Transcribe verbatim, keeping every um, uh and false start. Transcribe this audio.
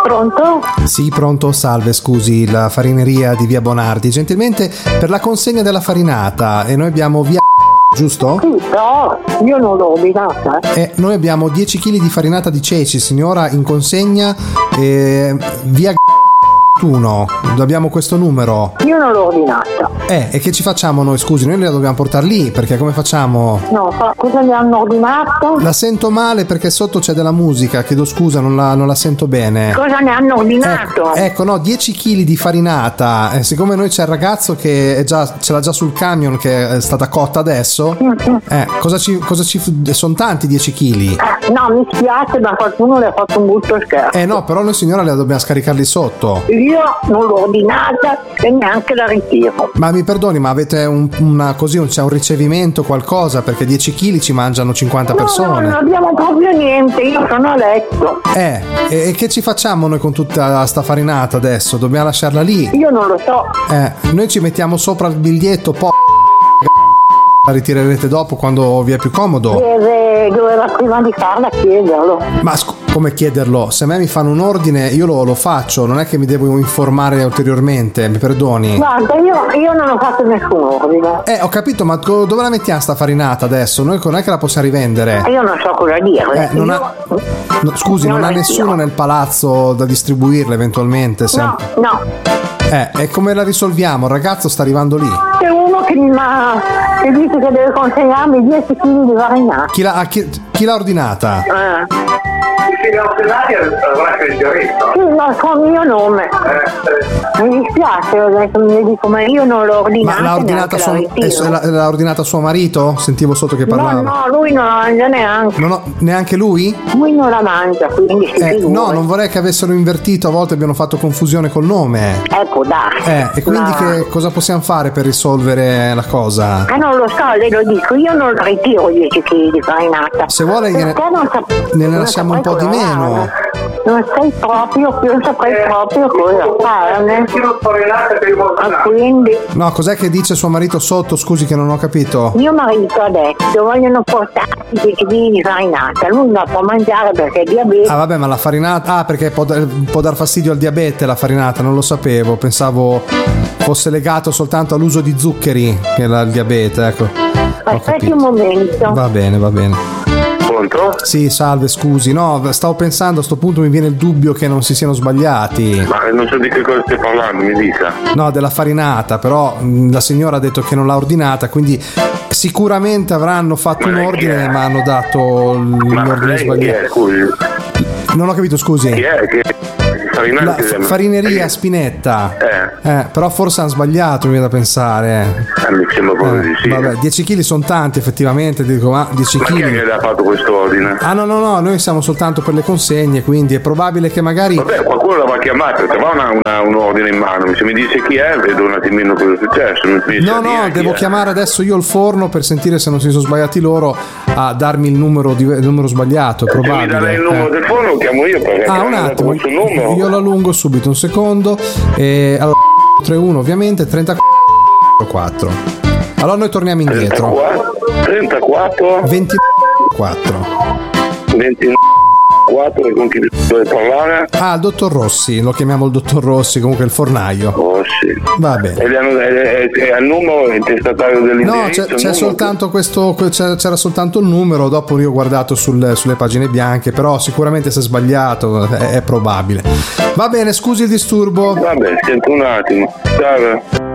Pronto? Sì, pronto, salve, scusi, la farineria di via Bonardi, gentilmente per la consegna della farinata, e noi abbiamo via, giusto? Sì, no, io non l'ho ordinata. E noi abbiamo dieci chili di farinata di ceci, signora, in consegna, eh, via uno, abbiamo questo numero. Io non l'ho ordinata. Eh, e che ci facciamo noi, scusi? Noi la dobbiamo portare lì, perché come facciamo? No, fa- cosa ne hanno ordinato? La sento male perché sotto c'è della musica, chiedo scusa, non la, non la sento bene. Cosa ne hanno ordinato? Ecco, ecco, no, dieci chili di farinata. Eh, siccome noi c'è il ragazzo che è già, ce l'ha già sul camion, che è stata cotta adesso. Eh, cosa ci, cosa ci, sono tanti dieci chili. Eh, no, mi spiace, ma qualcuno le ha fatto un brutto scherzo. Eh no, però noi signora le dobbiamo scaricarli sotto. Io non l'ho ordinata e neanche la ritiro. Ma mi perdoni, ma avete un, una così, c'è un ricevimento, qualcosa? Perché dieci chili ci mangiano cinquanta No, persone. no, non abbiamo proprio niente, io sono a letto. Eh, e, e che ci facciamo noi con tutta sta farinata adesso? Dobbiamo lasciarla lì? Io non lo so. Eh, noi ci mettiamo sopra il biglietto, poi la ritirerete dopo quando vi è più comodo. Deve, doveva prima di farla chiederlo. Ma sc- come chiederlo? Se a me mi fanno un ordine io lo, lo faccio, non è che mi devo informare ulteriormente, mi perdoni. Guarda, io, io non ho fatto nessun ordine. Eh, ho capito, ma co- dove la mettiamo sta farinata adesso? Noi non è che la possiamo rivendere. Io non so cosa dire. Eh, non Io- ha- no, scusi, non non ha la nessuno ritiro. nel palazzo da distribuirla eventualmente? Se- No, no. Eh, e come la risolviamo? Il ragazzo sta arrivando lì. C'è uno che mi ha che dice che deve consegnarmi dieci chili di farinata. Chi l'ha, ah, chi, chi l'ha ordinata? Eh. avrà il diritto. Sì, ma con il mio nome. Mi dispiace, ho detto, mi dico, ma io non l'ho ordinata. Ma l'ha ordinata, suo, eh, l'ha, l'ha ordinata suo marito? Sentivo sotto che parlava. No, no, lui non la mangia neanche. Non ho, neanche lui? Lui non la mangia, quindi si Eh, figuri. no, non vorrei che avessero invertito, a volte abbiano fatto confusione col nome. Eh, può darsi. Eh, e quindi Ma- che cosa possiamo fare per risolvere la cosa? Eh, non lo so, le lo dico, io non ritiro dieci chili di farinata. Se vuole gliene- Perché non sap- ne non lasciamo un saprei po' di cosa meno. fare. Non sai proprio, io non saprei proprio cosa farne. Ah, quindi No, cos'è che dice suo marito sotto? Scusi che non ho capito. mio marito ha detto vogliono portarsi dieci chili di farinata. Lui non può mangiare perché è diabete. Ah vabbè, ma la farinata... Ah, perché può, da- può dar fastidio al diabete la farinata, non lo sapevo. Pensavo fosse legato soltanto all'uso di zuccheri, che era il diabete, ecco. Ho Aspetti capito. un momento. Va bene, va bene. Pronto? Sì, salve, scusi. No, stavo pensando, a sto punto mi viene il dubbio che non si siano sbagliati. Ma non so di che cosa stai parlando, mi dica. No, della farinata, però mh, la signora ha detto che non l'ha ordinata, quindi sicuramente avranno fatto Ma un lei chi ordine, è? ma hanno dato l- Ma l'ordine lei chi sbagliato. è, scusi? Non ho capito, scusi. Chi è? Che farinata La che f- deve- farineria Spinetta. Eh, Eh, però forse hanno sbagliato, mi viene da pensare. eh, mi sembra proprio di Eh, sì. vabbè, dieci chili sono tanti effettivamente, dico, ma dieci Ma chi è chili. che le ha fatto questo ordine? Ah no, no, no, noi siamo soltanto per le consegne, quindi è probabile che magari... Vabbè, qualcuno l'aveva chiamato, aveva una, una, un ordine in mano. Se mi dice chi è, vedo un attimino cosa è successo. Mi dice No, chi no, è, chi devo è. chiamare adesso io il forno per sentire se non si sono sbagliati loro a darmi il numero, di, il numero sbagliato, è Se mi probabile. dà lei il numero eh. del phone lo chiamo io perché Ah, un non ha dato attimo, questo numero. io lo allungo subito, un secondo. E allora, trentuno ovviamente, trentaquattro. Allora noi torniamo indietro. trentaquattro, ventiquattro. ventiquattro, e con chi deve parlare? Ah, il dottor Rossi, lo chiamiamo il dottor Rossi, comunque il fornaio. Oh sì. Va bene. E gli hanno, è, è, è al numero intestatario dell'indirizzo? No, c'è, il c'è numero? soltanto questo, c'è- c'era soltanto il numero, dopo io ho guardato sul- sulle pagine bianche, però sicuramente se è sbagliato è, è probabile. Va bene, scusi il disturbo. Vabbè, sento un attimo. Ciao.